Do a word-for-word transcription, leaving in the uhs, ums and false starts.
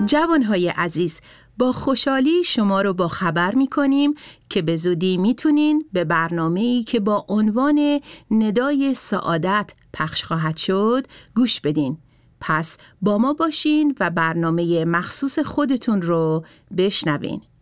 جوانهای عزیز، با خوشحالی شما رو با خبر می‌کنیم که به زودی میتونین به برنامه‌ای که با عنوان ندای سعادت پخش خواهد شد گوش بدین. پس با ما باشین و برنامه مخصوص خودتون رو بشنوین.